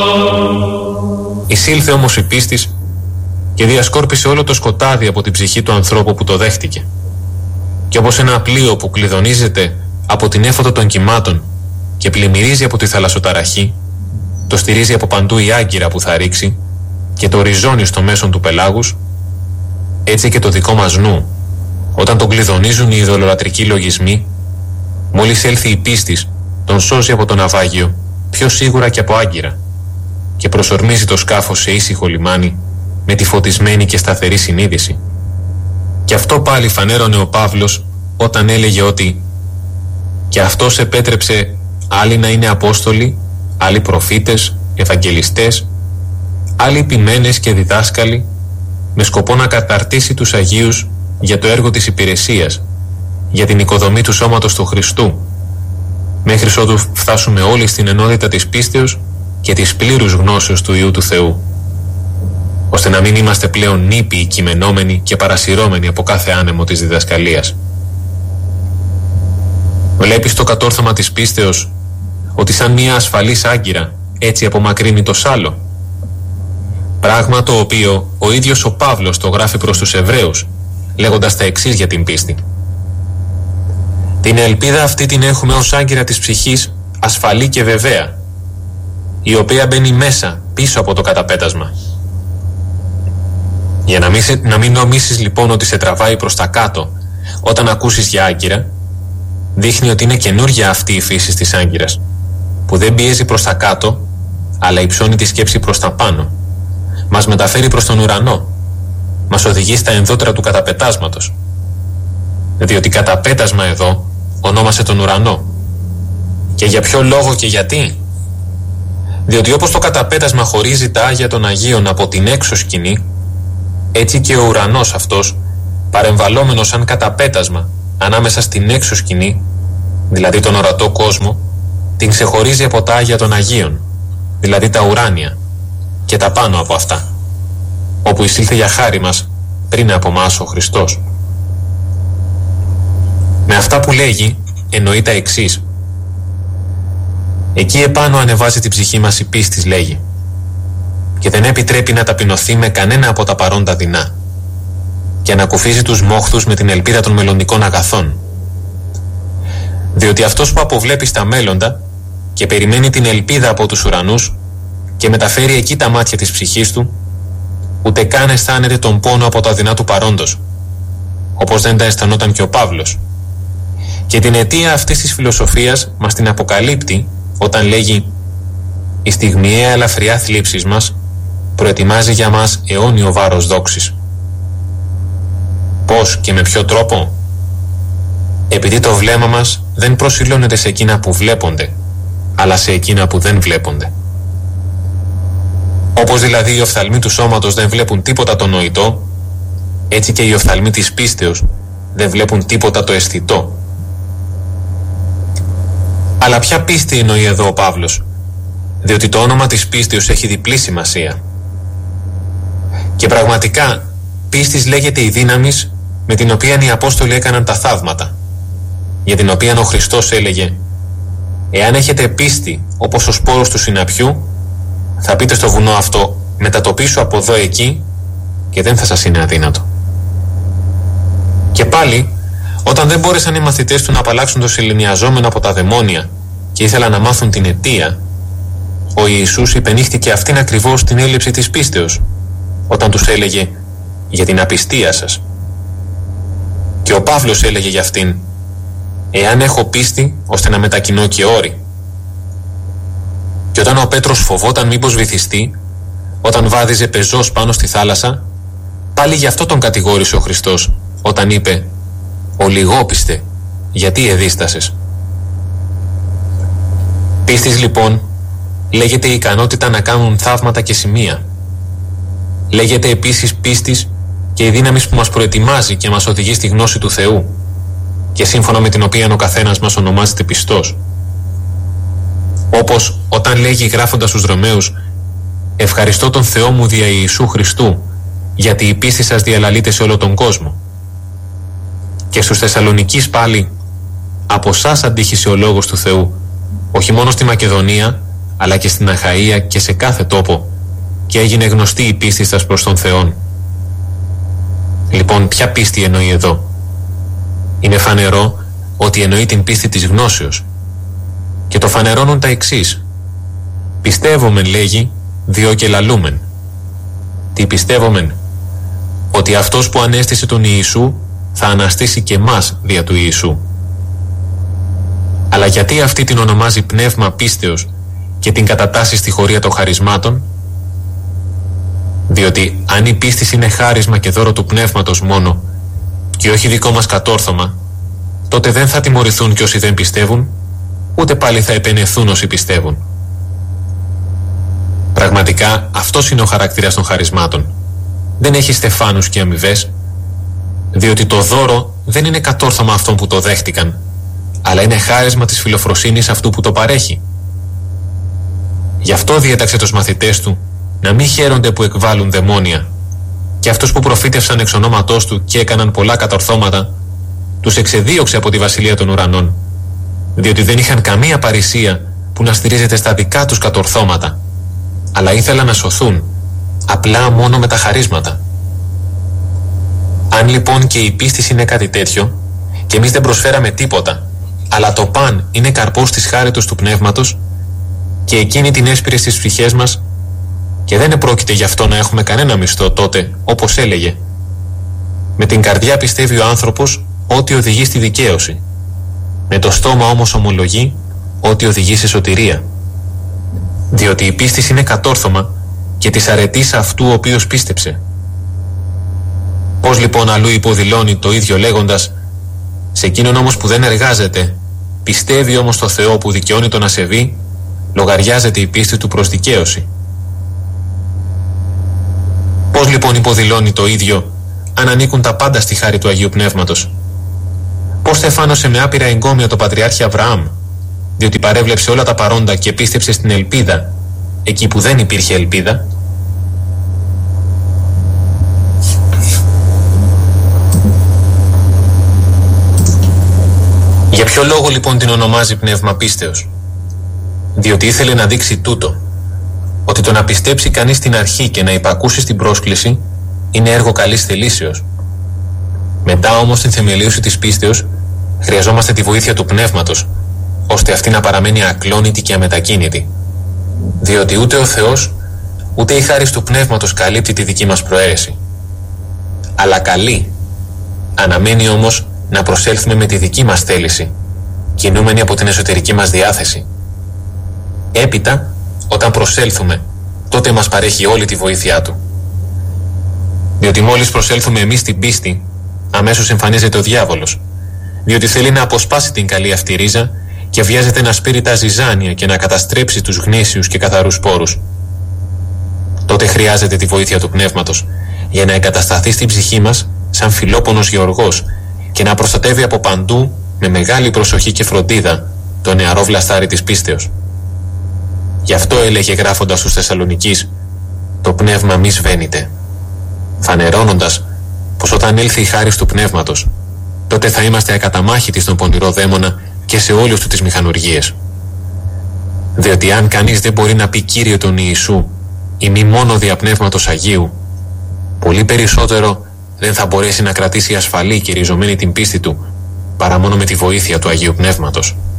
Εισήλθε όμως η πίστης και διασκόρπισε όλο το σκοτάδι από την ψυχή του ανθρώπου που το δέχτηκε. Και όπως ένα πλοίο που κλειδονίζεται από την έφοδο των κυμάτων και πλημμυρίζει από τη θαλασσοταραχή, το στηρίζει από παντού η άγκυρα που θα ρίξει και το ριζώνει στο μέσον του πελάγους, έτσι και το δικό μας νου, όταν τον κλειδονίζουν οι ειδωλολατρικοί λογισμοί, μόλις έλθει η πίστης, τον σώζει από το ναυάγιο πιο σίγουρα και από άγκυρα και προσορμίζει το σκάφος σε ήσυχο λιμάνι με τη φωτισμένη και σταθερή συνείδηση. Και αυτό πάλι φανέρωνε ο Παύλος όταν έλεγε ότι «Και αυτός επέτρεψε άλλοι να είναι απόστολοι, άλλοι προφήτες, ευαγγελιστές, άλλοι ποιμένες και διδάσκαλοι, με σκοπό να καταρτήσει τους Αγίους για το έργο της υπηρεσίας, για την οικοδομή του σώματος του Χριστού, μέχρι ότου φτάσουμε όλοι στην ενότητα της πίστεως και της πλήρους γνώσεως του Υιού του Θεού, ώστε να μην είμαστε πλέον νήπιοι, κειμενόμενοι και παρασυρώμενοι από κάθε άνεμο της διδασκαλίας». Βλέπεις το κατόρθωμα της πίστεως ότι σαν μια ασφαλής άγκυρα έτσι απομακρύνει το σάλο, πράγμα το οποίο ο ίδιος ο Παύλος το γράφει προς τους Εβραίους, λέγοντας τα εξής για την πίστη: «Την ελπίδα αυτή την έχουμε ως άγκυρα της ψυχής, ασφαλή και βεβαία, η οποία μπαίνει μέσα πίσω από το καταπέτασμα». Για να μην νομίσεις λοιπόν ότι σε τραβάει προς τα κάτω όταν ακούσεις για άγκυρα, δείχνει ότι είναι καινούργια αυτή η φύση της άγκυρας, που δεν πιέζει προς τα κάτω, αλλά υψώνει τη σκέψη προς τα πάνω, μας μεταφέρει προς τον ουρανό, μας οδηγεί στα ενδότερα του καταπετάσματος. Διότι καταπέτασμα εδώ ονόμασε τον ουρανό. Και για ποιο λόγο και γιατί? Διότι όπως το καταπέτασμα χωρίζει τα Άγια των Αγίων από την έξω σκηνή, έτσι και ο ουρανός αυτός, παρεμβαλλόμενος σαν καταπέτασμα ανάμεσα στην έξω σκηνή, δηλαδή τον ορατό κόσμο, την ξεχωρίζει από τα Άγια των Αγίων, δηλαδή τα ουράνια και τα πάνω από αυτά, όπου εισήλθε για χάρη μας πριν από μας ο Χριστός. Με αυτά που λέγει εννοεί τα εξής: εκεί επάνω ανεβάζει την ψυχή μας η πίστης, λέγει, και δεν επιτρέπει να ταπεινωθεί με κανένα από τα παρόντα δεινά, και ανακουφίζει τους μόχθους με την ελπίδα των μελλοντικών αγαθών. Διότι αυτός που αποβλέπει στα μέλλοντα και περιμένει την ελπίδα από τους ουρανούς και μεταφέρει εκεί τα μάτια της ψυχής του, ούτε καν αισθάνεται τον πόνο από τα δεινά του παρόντος, όπως δεν τα αισθανόταν και ο Παύλος. Και την αιτία αυτής της φιλοσοφίας μας την αποκαλύπτει όταν λέγει «Η στιγμιαία ελαφριά θλίψης μας προετοιμάζει για μας αιώνιο βάρος δόξης». Πώς και με ποιο τρόπο? Επειδή το βλέμμα μας δεν προσιλώνεται σε εκείνα που βλέπονται, αλλά σε εκείνα που δεν βλέπονται. Όπως δηλαδή οι οφθαλμοί του σώματος δεν βλέπουν τίποτα το νοητό, έτσι και οι οφθαλμοί της πίστεως δεν βλέπουν τίποτα το αισθητό. Αλλά ποια πίστη εννοεί εδώ ο Παύλος? Διότι το όνομα της πίστεως έχει διπλή σημασία. Και πραγματικά πίστης λέγεται η δύναμης με την οποία οι Απόστολοι έκαναν τα θαύματα, για την οποία ο Χριστός έλεγε «Εάν έχετε πίστη όπως ο σπόρος του συναπιού, θα πείτε στο βουνό αυτό μετατοπίσου από εδώ εκεί και δεν θα σας είναι αδύνατο». Και πάλι, όταν δεν μπόρεσαν οι μαθητές του να απαλλάξουν το σεληνιαζόμενο από τα δαιμόνια και ήθελαν να μάθουν την αιτία, ο Ιησούς υπενήχθηκε αυτήν ακριβώς την έλλειψη της πίστεως, όταν τους έλεγε «Για την απιστία σας». Και ο Παύλος έλεγε για αυτήν «Εάν έχω πίστη ώστε να μετακινώ και όρη». Και όταν ο Πέτρος φοβόταν μήπως βυθιστεί, όταν βάδιζε πεζός πάνω στη θάλασσα, πάλι γι' αυτό τον κατηγόρησε ο Χριστός όταν είπε «Ο λιγόπιστε, γιατί εδίστασες?» Πίστης λοιπόν λέγεται η ικανότητα να κάνουν θαύματα και σημεία. Λέγεται επίσης πίστης και η δύναμη που μας προετοιμάζει και μας οδηγεί στη γνώση του Θεού, και σύμφωνα με την οποία ο καθένας μας ονομάζεται πιστός. Όπως όταν λέγει γράφοντας στους Ρωμαίους «Ευχαριστώ τον Θεό μου δια Ιησού Χριστού, γιατί η πίστη σας διαλαλείται σε όλο τον κόσμο». Και στους Θεσσαλονικείς πάλι «Από σας αντίχησε ο λόγος του Θεού, όχι μόνο στη Μακεδονία, αλλά και στην Αχαΐα και σε κάθε τόπο, και έγινε γνωστή η πίστη σας προς τον Θεόν. Λοιπόν, ποια πίστη εννοεί εδώ? Είναι φανερό ότι εννοεί την πίστη της γνώσεως, και το φανερώνουν τα εξής. Πιστεύομεν, λέγει, διό και λαλούμεν. Τι πιστεύομεν? Ότι αυτός που ανέστησε τον Ιησού θα αναστήσει και εμάς δια του Ιησού. Αλλά γιατί αυτή την ονομάζει πνεύμα πίστεως και την κατατάσσει στη χωρία των χαρισμάτων? Διότι αν η πίστη είναι χάρισμα και δώρο του πνεύματος μόνο και όχι δικό μας κατόρθωμα, τότε δεν θα τιμωρηθούν και όσοι δεν πιστεύουν, ούτε πάλι θα επενεθούν όσοι πιστεύουν. Πραγματικά αυτός είναι ο χαρακτήρας των χαρισμάτων. Δεν έχει στεφάνους και αμοιβές, διότι το δώρο δεν είναι κατόρθωμα αυτών που το δέχτηκαν, αλλά είναι χάρισμα της φιλοφροσύνης αυτού που το παρέχει. Γι' αυτό διέταξε τους μαθητές του να μην χαίρονται που εκβάλλουν δαιμόνια, και αυτούς που προφήτευσαν εξ ονόματός του και έκαναν πολλά κατορθώματα, τους εξεδίωξε από τη βασιλεία των ουρανών, διότι δεν είχαν καμία παρησία που να στηρίζεται στα δικά τους κατορθώματα, αλλά ήθελαν να σωθούν απλά μόνο με τα χαρίσματα. Αν λοιπόν και η πίστη είναι κάτι τέτοιο, και εμείς δεν προσφέραμε τίποτα, αλλά το παν είναι καρπός της χάριτος του πνεύματος, και εκείνη την έσπηρε στις ψυχές μας, και δεν επρόκειται γι' αυτό να έχουμε κανένα μισθό τότε, όπως έλεγε. Με την καρδιά πιστεύει ο άνθρωπος ότι οδηγεί στη δικαίωση, με το στόμα όμως ομολογεί ότι οδηγεί σε σωτηρία. Διότι η πίστη είναι κατόρθωμα και της αρετής αυτού ο οποίος πίστεψε. Πώς λοιπόν αλλού υποδηλώνει το ίδιο λέγοντας, σε εκείνον όμως που δεν εργάζεται, πιστεύει όμως το Θεό που δικαιώνει τον ασεβή, λογαριάζεται η πίστη του προς δικαίωση. Πώς λοιπόν υποδηλώνει το ίδιο, αν ανήκουν τα πάντα στη χάρη του Αγίου Πνεύματος? Πώς στεφάνωσε με άπειρα εγκόμια το Πατριάρχη Αβραάμ, διότι παρέβλεψε όλα τα παρόντα και πίστεψε στην ελπίδα, εκεί που δεν υπήρχε ελπίδα? Για ποιο λόγο λοιπόν την ονομάζει πνεύμα πίστεως? Διότι ήθελε να δείξει τούτο, ότι το να πιστέψει κανείς στην αρχή και να υπακούσει στην πρόσκληση είναι έργο καλής θελήσεως. Μετά όμως στην θεμελίωση της πίστεως χρειαζόμαστε τη βοήθεια του πνεύματος, ώστε αυτή να παραμένει ακλόνητη και αμετακίνητη. Διότι ούτε ο Θεός, ούτε η χάρις του πνεύματος καλύπτει τη δική μας προαίρεση. Αλλά καλεί, αναμένει όμως να προσέλθουμε με τη δική μας θέληση, κινούμενοι από την εσωτερική μας διάθεση. Έπειτα, όταν προσέλθουμε, τότε μας παρέχει όλη τη βοήθειά του. Διότι μόλις προσέλθουμε εμείς στην πίστη, αμέσως εμφανίζεται ο διάβολος, διότι θέλει να αποσπάσει την καλή αυτή ρίζα και βιάζεται να σπείρει τα ζυζάνια και να καταστρέψει τους γνήσιους και καθαρούς σπόρους. Τότε χρειάζεται τη βοήθεια του πνεύματος για να εγκατασταθεί στην ψυχή μας σαν φιλόπονος γεωργός και να προστατεύει από παντού με μεγάλη προσοχή και φροντίδα το νεαρό βλαστάρι της πίστεως. Γι' αυτό έλεγε γράφοντας στους Θεσσαλονικείς, το πνεύμα μη σβαίνεται, φανερώνοντας πως όταν έλθει η χάρις του πνεύματος, τότε θα είμαστε ακαταμάχητοι στον πονηρό δαίμονα και σε όλους του τις μηχανουργίες. Διότι αν κανείς δεν μπορεί να πει Κύριο τον Ιησού ή μη μόνο δια Πνεύματος Αγίου, πολύ περισσότερο δεν θα μπορέσει να κρατήσει ασφαλή και ριζωμένη την πίστη του παρά μόνο με τη βοήθεια του Αγίου Πνεύματος.